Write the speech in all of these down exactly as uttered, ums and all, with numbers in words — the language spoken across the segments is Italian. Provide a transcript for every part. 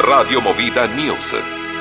Radio Movida News.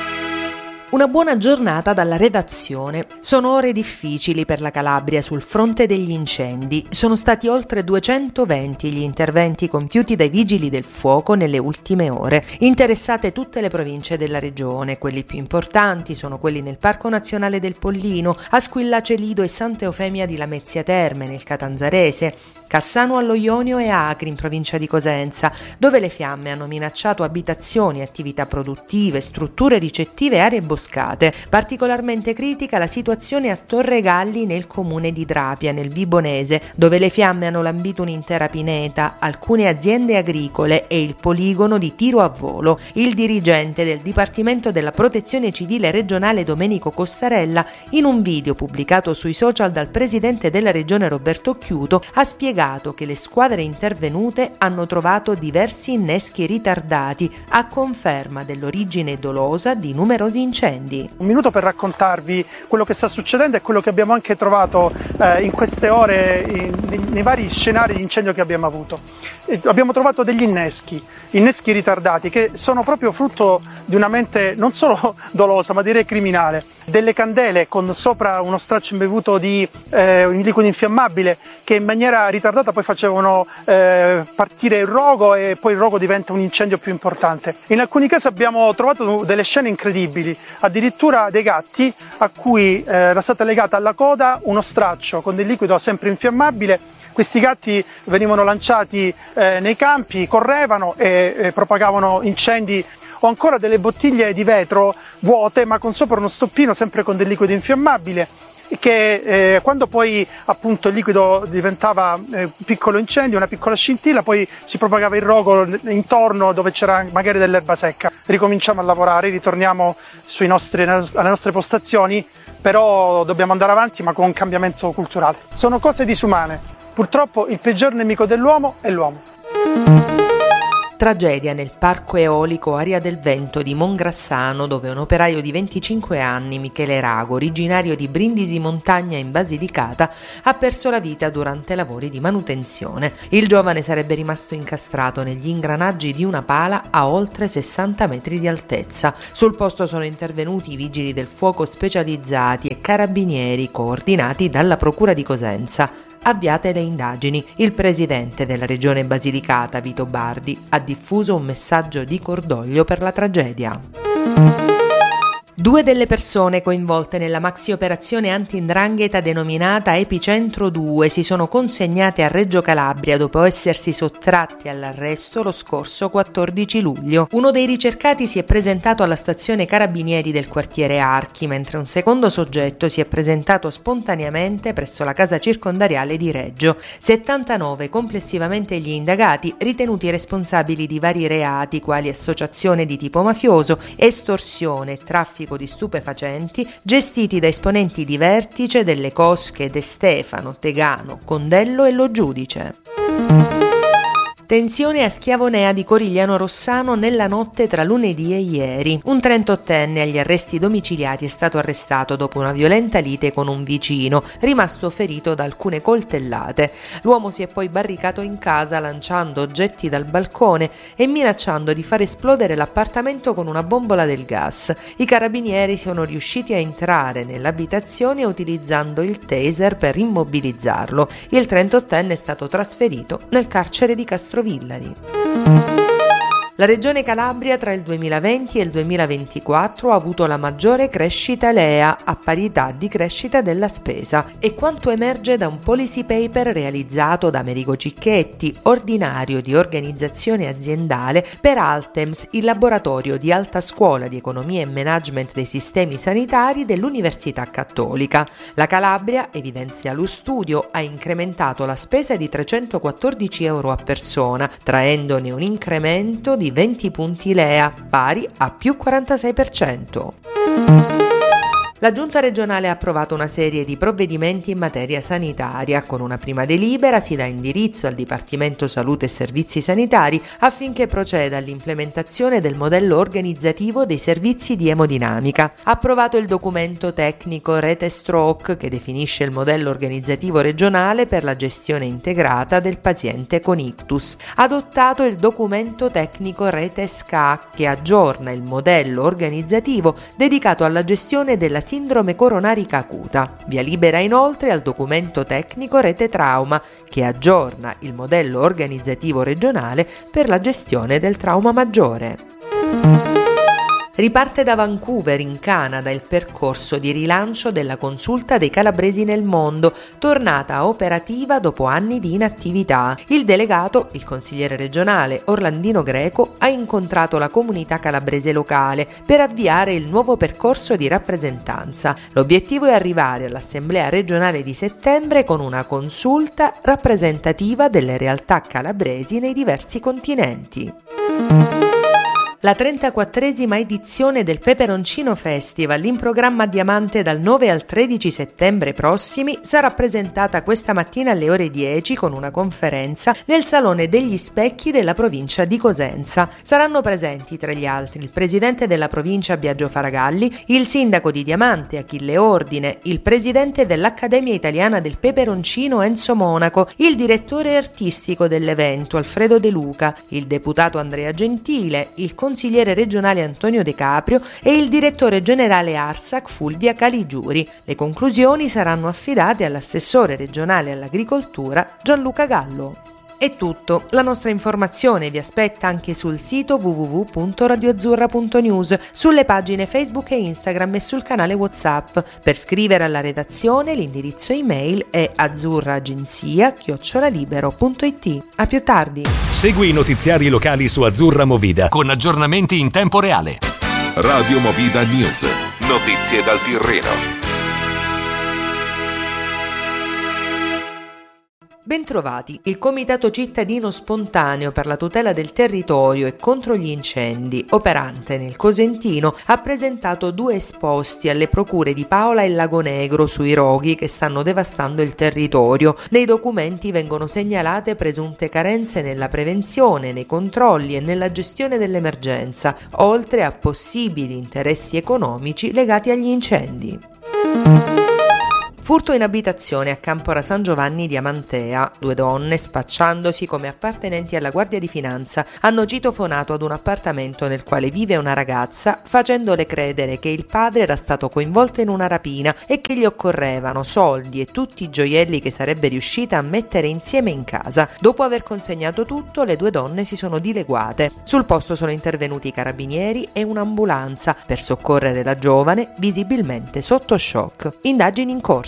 Una buona giornata dalla redazione. Sono ore difficili per la Calabria sul fronte degli incendi. Sono stati oltre duecentoventi gli interventi compiuti dai vigili del fuoco nelle ultime ore. Interessate tutte le province della regione. Quelli più importanti sono quelli nel Parco Nazionale del Pollino, a Squillace Lido e Santa Eufemia di Lamezia Terme, nel Catanzarese, Cassano allo Ionio e Acri in provincia di Cosenza, dove le fiamme hanno minacciato abitazioni, attività produttive, strutture ricettive e aree boscate. Particolarmente critica la situazione a Torre Galli nel comune di Drapia, nel Vibonese, dove le fiamme hanno lambito un'intera pineta, alcune aziende agricole e il poligono di tiro a volo. Il dirigente del Dipartimento della Protezione Civile regionale Domenico Costarella, in un video pubblicato sui social dal presidente della regione Roberto Chiuto, ha spiegato che le squadre intervenute hanno trovato diversi inneschi ritardati, a conferma dell'origine dolosa di numerosi incendi. Un minuto per raccontarvi quello che sta succedendo e quello che abbiamo anche trovato eh, in queste ore in, nei vari scenari di incendio che abbiamo avuto. E abbiamo trovato degli inneschi, inneschi ritardati che sono proprio frutto di una mente non solo dolosa ma direi criminale. Delle candele con sopra uno straccio imbevuto di eh, un liquido infiammabile che in maniera ritardata poi facevano eh, partire il rogo e poi il rogo diventa un incendio più importante. In alcuni casi abbiamo trovato delle scene incredibili, addirittura dei gatti a cui eh, era stata legata alla coda uno straccio con del liquido sempre infiammabile. Questi gatti venivano lanciati eh, nei campi, correvano e, e propagavano incendi, o ancora delle bottiglie di vetro vuote ma con sopra uno stoppino sempre con del liquido infiammabile che eh, quando poi appunto il liquido diventava eh, un piccolo incendio, una piccola scintilla, poi si propagava il rogo intorno dove c'era magari dell'erba secca. Ricominciamo a lavorare, ritorniamo sui nostri, alle nostre postazioni, però dobbiamo andare avanti ma con un cambiamento culturale. Sono cose disumane. Purtroppo il peggior nemico dell'uomo è l'uomo. Tragedia nel parco eolico Aria del Vento di Mongrassano, dove un operaio di venticinque anni, Michele Rago, originario di Brindisi Montagna in Basilicata, ha perso la vita durante lavori di manutenzione. Il giovane sarebbe rimasto incastrato negli ingranaggi di una pala a oltre sessanta metri di altezza. Sul posto sono intervenuti i vigili del fuoco specializzati e carabinieri coordinati dalla Procura di Cosenza. Avviate le indagini. Il presidente della regione Basilicata, Vito Bardi, ha diffuso un messaggio di cordoglio per la tragedia. Due delle persone coinvolte nella maxi operazione anti-'ndrangheta denominata Epicentro due si sono consegnate a Reggio Calabria dopo essersi sottratti all'arresto lo scorso quattordici luglio. Uno dei ricercati si è presentato alla stazione carabinieri del quartiere Archi, mentre un secondo soggetto si è presentato spontaneamente presso la casa circondariale di Reggio. settantanove complessivamente gli indagati, ritenuti responsabili di vari reati quali associazione di tipo mafioso, estorsione, traffico di stupefacenti, gestiti da esponenti di vertice delle cosche De Stefano, Tegano, Condello e Lo Giudice. Tensione a Schiavonea di Corigliano Rossano nella notte tra lunedì e ieri. Un trentottenne agli arresti domiciliari è stato arrestato dopo una violenta lite con un vicino, rimasto ferito da alcune coltellate. L'uomo si è poi barricato in casa lanciando oggetti dal balcone e minacciando di far esplodere l'appartamento con una bombola del gas. I carabinieri sono riusciti a entrare nell'abitazione utilizzando il taser per immobilizzarlo. Il trentottenne è stato trasferito nel carcere di Castrovillari. La Regione Calabria tra il duemilaventi e il duemilaventiquattro ha avuto la maggiore crescita L E A a parità di crescita della spesa, e quanto emerge da un policy paper realizzato da Amerigo Cicchetti, ordinario di organizzazione aziendale per Altems, il laboratorio di alta scuola di economia e management dei sistemi sanitari dell'Università Cattolica. La Calabria, evidenzia lo studio, ha incrementato la spesa di trecentoquattordici euro a persona, traendone un incremento di di venti punti L E A, pari a più quarantasei per cento. La Giunta regionale ha approvato una serie di provvedimenti in materia sanitaria. Con una prima delibera si dà indirizzo al Dipartimento Salute e Servizi Sanitari affinché proceda all'implementazione del modello organizzativo dei servizi di emodinamica. Approvato il documento tecnico Rete Stroke che definisce il modello organizzativo regionale per la gestione integrata del paziente con ictus. Adottato il documento tecnico Rete S C A che aggiorna il modello organizzativo dedicato alla gestione della sindrome coronarica acuta. Via libera inoltre al documento tecnico Rete Trauma che aggiorna il modello organizzativo regionale per la gestione del trauma maggiore. Riparte da Vancouver, in Canada, il percorso di rilancio della consulta dei calabresi nel mondo, tornata operativa dopo anni di inattività. Il delegato, il consigliere regionale Orlandino Greco, ha incontrato la comunità calabrese locale per avviare il nuovo percorso di rappresentanza. L'obiettivo è arrivare all'Assemblea regionale di settembre con una consulta rappresentativa delle realtà calabresi nei diversi continenti. La trentaquattresima edizione del Peperoncino Festival, in programma a Diamante dal nove al tredici settembre prossimi, sarà presentata questa mattina alle ore dieci con una conferenza nel Salone degli Specchi della provincia di Cosenza. Saranno presenti tra gli altri il presidente della provincia Biagio Faragalli, il sindaco di Diamante Achille Ordine, il presidente dell'Accademia Italiana del Peperoncino Enzo Monaco, il direttore artistico dell'evento Alfredo De Luca, il deputato Andrea Gentile, il consigliere regionale Antonio De Caprio e il direttore generale Arsac Fulvia Caligiuri. Le conclusioni saranno affidate all'assessore regionale all'agricoltura Gianluca Gallo. È tutto, la nostra informazione vi aspetta anche sul sito w w w punto radioazzurra punto news, sulle pagine Facebook e Instagram e sul canale WhatsApp. Per scrivere alla redazione l'indirizzo email è azzurraagenzia chiocciola libero punto it. A più tardi. Segui i notiziari locali su Azzurra Movida con aggiornamenti in tempo reale. Radio Movida News. Notizie dal Tirreno. Bentrovati. Il Comitato Cittadino Spontaneo per la tutela del territorio e contro gli incendi, operante nel Cosentino, ha presentato due esposti alle procure di Paola e Lagonegro sui roghi che stanno devastando il territorio. Nei documenti vengono segnalate presunte carenze nella prevenzione, nei controlli e nella gestione dell'emergenza, oltre a possibili interessi economici legati agli incendi. Furto in abitazione a Campora San Giovanni di Amantea. Due donne, spacciandosi come appartenenti alla Guardia di Finanza, hanno citofonato ad un appartamento nel quale vive una ragazza, facendole credere che il padre era stato coinvolto in una rapina e che gli occorrevano soldi e tutti i gioielli che sarebbe riuscita a mettere insieme in casa. Dopo aver consegnato tutto, le due donne si sono dileguate. Sul posto sono intervenuti i carabinieri e un'ambulanza per soccorrere la giovane, visibilmente sotto shock. Indagini in corso.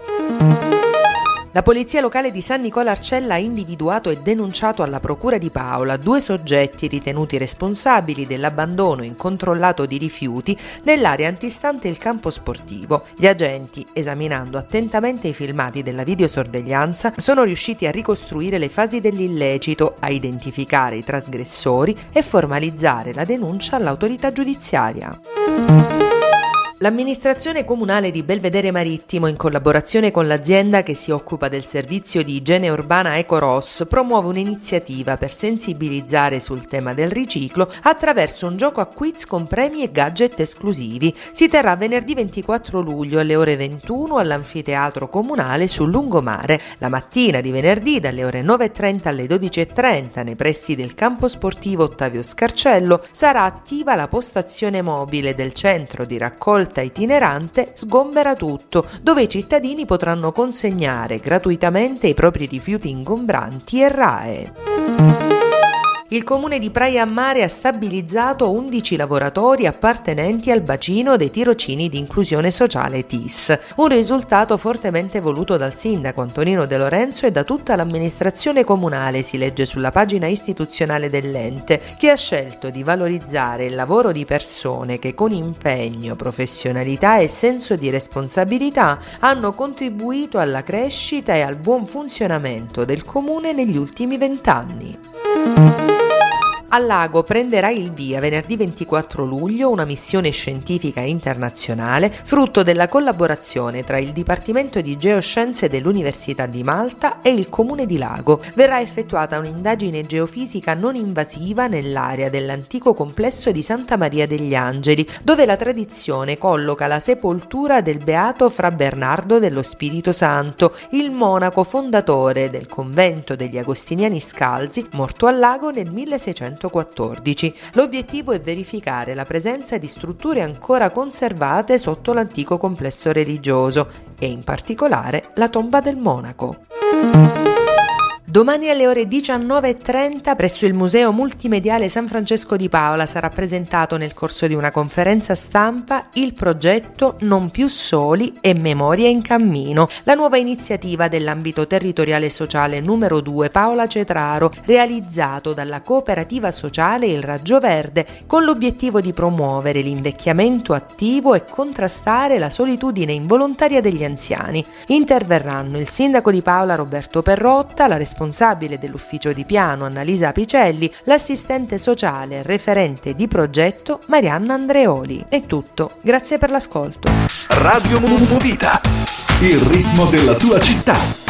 La polizia locale di San Nicola Arcella ha individuato e denunciato alla procura di Paola due soggetti ritenuti responsabili dell'abbandono incontrollato di rifiuti nell'area antistante il campo sportivo. Gli agenti, esaminando attentamente i filmati della videosorveglianza, sono riusciti a ricostruire le fasi dell'illecito, a identificare i trasgressori e formalizzare la denuncia all'autorità giudiziaria. L'amministrazione comunale di Belvedere Marittimo, in collaborazione con l'azienda che si occupa del servizio di igiene urbana Ecoros, promuove un'iniziativa per sensibilizzare sul tema del riciclo attraverso un gioco a quiz con premi e gadget esclusivi. Si terrà venerdì ventiquattro luglio alle ore ventuno all'anfiteatro comunale sul lungomare. La mattina di venerdì dalle ore nove e trenta alle dodici e trenta nei pressi del campo sportivo Ottavio Scarcello sarà attiva la postazione mobile del centro di raccolta itinerante Sgombera Tutto, dove i cittadini potranno consegnare gratuitamente i propri rifiuti ingombranti e R A E. Il comune di Praia a Mare ha stabilizzato undici lavoratori appartenenti al bacino dei tirocini di inclusione sociale T I S, un risultato fortemente voluto dal sindaco Antonino De Lorenzo e da tutta l'amministrazione comunale, si legge sulla pagina istituzionale dell'ente, che ha scelto di valorizzare il lavoro di persone che con impegno, professionalità e senso di responsabilità hanno contribuito alla crescita e al buon funzionamento del comune negli ultimi vent'anni. Al lago prenderà il via venerdì ventiquattro luglio una missione scientifica internazionale frutto della collaborazione tra il Dipartimento di Geoscienze dell'Università di Malta e il Comune di Lago. Verrà effettuata un'indagine geofisica non invasiva nell'area dell'antico complesso di Santa Maria degli Angeli, dove la tradizione colloca la sepoltura del beato Fra Bernardo dello Spirito Santo, il monaco fondatore del convento degli Agostiniani Scalzi, morto al lago nel milleseicentoquattordici. L'obiettivo è verificare la presenza di strutture ancora conservate sotto l'antico complesso religioso e in particolare la tomba del monaco. Domani alle ore diciannove e trenta presso il Museo Multimediale San Francesco di Paola sarà presentato nel corso di una conferenza stampa il progetto Non più soli e Memoria in cammino, la nuova iniziativa dell'ambito territoriale sociale numero due Paola Cetraro, realizzato dalla cooperativa sociale Il Raggio Verde con l'obiettivo di promuovere l'invecchiamento attivo e contrastare la solitudine involontaria degli anziani. Interverranno il sindaco di Paola Roberto Perrotta, la responsabile dell'ufficio di piano Annalisa Apicelli, l'assistente sociale e referente di progetto Marianna Andreoli. È tutto, grazie per l'ascolto. Radio Movida, il ritmo della tua città.